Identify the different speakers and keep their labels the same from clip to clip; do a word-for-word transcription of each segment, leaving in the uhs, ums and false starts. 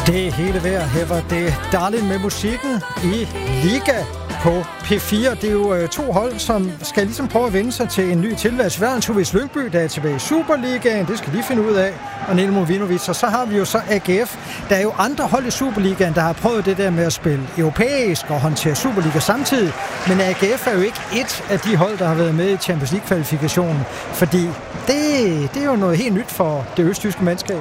Speaker 1: Det hele værd. Her var det Darling med musikken i Liga på P fire. Det er jo øh, to hold, som skal ligesom prøve at vende sig til en ny tilværelse. Vi har en Tuvis Lyngby, der er tilbage i Superligaen. Det skal de finde ud af. Og Nino Movinovic. Og så har vi jo så A G F. Der er jo andre hold i Superligaen, der har prøvet det der med at spille europæisk og håndtere Superliga samtidig. Men A G F er jo ikke et af de hold, der har været med i Champions League-kvalifikationen. Fordi det, det er jo noget helt nyt for det østtyske mandskab.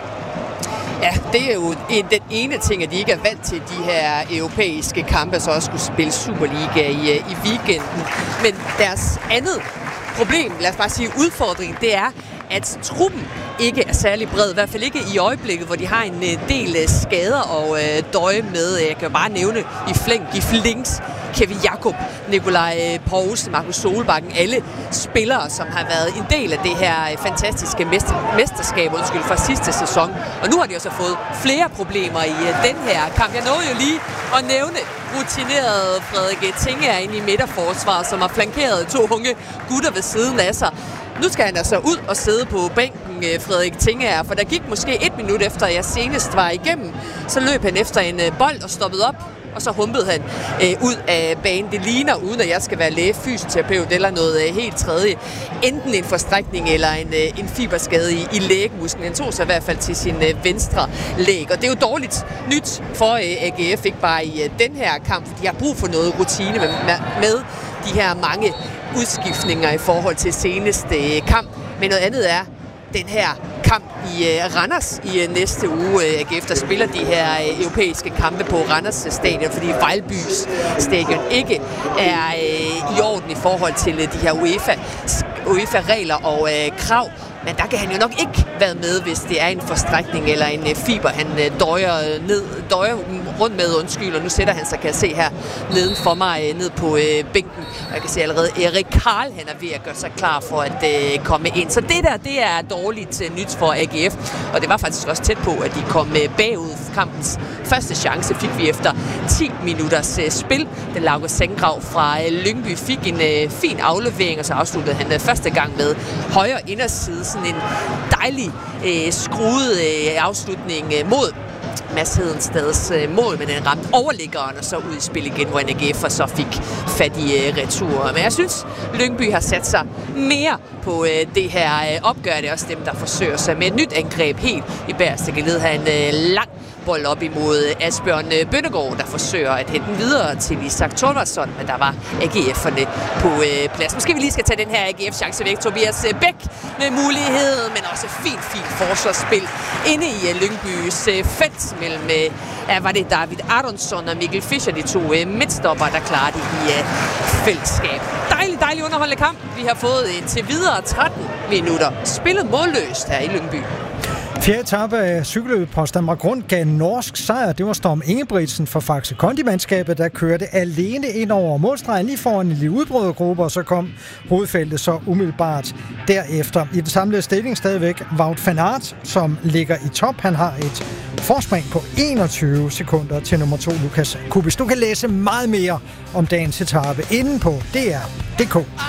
Speaker 2: Ja, det er jo en, den ene ting, at de ikke er vant til de her europæiske kampe, så også skulle spille Superliga i, i weekenden. Men deres andet problem, lad os bare sige udfordring, det er, at truppen ikke er særlig bred. I hvert fald ikke i øjeblikket, hvor de har en del skader og øh, døje med. Jeg kan jo bare nævne i flæng, Gif Links, Kevin Jakob, Nikolaj Poulsen, Markus Solbakken, alle spillere, som har været en del af det her fantastiske mester, mesterskab undskyld, fra sidste sæson. Og nu har de også fået flere problemer i uh, den her kamp. Jeg nåede jo lige at nævne rutinerede Frederik Tingager inde i midterforsvaret, som har flankeret to unge gutter ved siden af sig. Nu skal han altså ud og sidde på bænken, Frederik Tingager, for der gik måske et minut efter, jeg senest var igennem. Så løb han efter en bold og stoppede op, og så humpede han øh, ud af banen. Det ligner, uden at jeg skal være læge, fysioterapeut eller noget øh, helt tredje, enten en forstrækning eller en, øh, en fiberskade i, i lægmusklen. Han tog sig i hvert fald til sin øh, venstre læg, og det er jo dårligt nyt for øh, A G F, ikke bare i øh, den her kamp, for de har brug for noget rutine med, med de her mange udskiftninger i forhold til seneste øh, kamp. Men noget andet er den her kamp i uh, Randers i uh, næste uge. Uh, A G F, der spiller de her uh, europæiske kampe på Randers stadion, fordi Vejlbys stadion ikke er uh, i orden i forhold til uh, de her UEFA, UEFA-regler og uh, krav. Men der kan han jo nok ikke være med, hvis det er en forstrækning eller en uh, fiber, han uh, døjer, ned, døjer rundt med, undskyld, og nu sætter han sig, kan jeg se her, neden for mig uh, ned på uh, bænken. Og jeg kan se allerede, Erik Karl, han er ved at gøre sig klar for at uh, komme ind. Så det der, det er dårligt uh, nyt for A G F, og det var faktisk også tæt på, at de kom uh, bagud. Kampens første chance fik vi efter ti minutters uh, spil. Den Lauke Sengrav fra uh, Lyngby fik en uh, fin aflevering, og så afsluttede han uh, første gang med højre inderside. Sådan en dejlig øh, skruet øh, afslutning øh, mod Mads Hedensteds øh, mål, men den ramte overliggeren og så ud i spil igen, hvor A G F så fik fat i øh, retur. Men jeg synes, Lyngby har sat sig mere på øh, det her øh, opgør. Det er også dem, der forsøger sig med et nyt angreb helt i bagerste geled. Han øh, lang bold op imod Asbjørn Bønnegård, der forsøger at hente den videre til Isak Thorvaldsson, men der var A G F'erne på øh, plads. Måske vi lige skal tage den her A G F-chance væk. Tobias Bæk med mulighed, men også fint, fint forsvarsspil inde i øh, Lyngbys øh, felt mellem, øh, ja, var det David Aronsson og Mikkel Fischer, de to øh, midtstopper, der klarer det i øh, fællesskab. Dejlig, dejlig underholdende kamp. Vi har fået indtil videre tretten minutter spillet målløst her i Lyngby.
Speaker 1: Fjerde etape af cykelløbet på Danmark Rundt gav norsk sejr. Det var Storm Ingebrigtsen for Faxe Kondi-mandskabet, der kørte alene ind over målstregen lige foran en lille udbrydergruppe, og så kom hovedfeltet så umiddelbart derefter. I den samlede stilling stadigvæk Wout van Aert, som ligger i top. Han har et forspring på enogtyve sekunder til nummer to, Lukas Kubis. Du kan læse meget mere om dagens etape inde på D R punktum d k.